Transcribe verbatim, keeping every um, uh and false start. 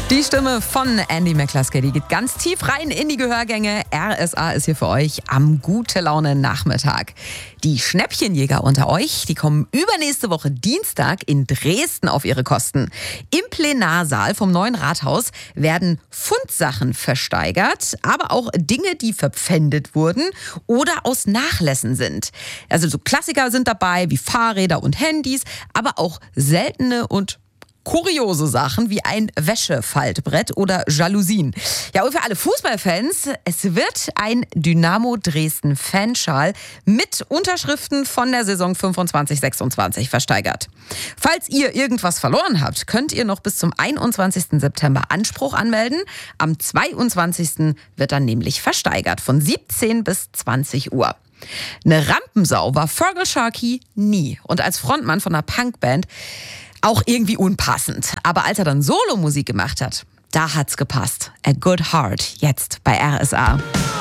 Die Stimme von Andy McCluskey, die geht ganz tief rein in die Gehörgänge. R S A ist hier für euch am Gute-Laune-Nachmittag. Die Schnäppchenjäger unter euch, die kommen übernächste Woche Dienstag in Dresden auf ihre Kosten. Im Plenarsaal vom neuen Rathaus werden Fundsachen versteigert, aber auch Dinge, die verpfändet wurden oder aus Nachlässen sind. Also so Klassiker sind dabei, wie Fahrräder und Handys, aber auch seltene und kuriose Sachen wie ein Wäschefaltbrett oder Jalousien. Ja, und für alle Fußballfans, es wird ein Dynamo Dresden Fanschal mit Unterschriften von der Saison fünfundzwanzig sechsundzwanzig versteigert. Falls ihr irgendwas verloren habt, könnt ihr noch bis zum einundzwanzigsten September Anspruch anmelden. Am zweiundzwanzigsten wird dann nämlich versteigert von siebzehn bis zwanzig Uhr. Eine Rampensau war Feargal Sharkey nie. Und als Frontmann von einer Punkband auch irgendwie unpassend. Aber als er dann Solomusik gemacht hat, da hat's gepasst. A Good Heart, jetzt bei R S A.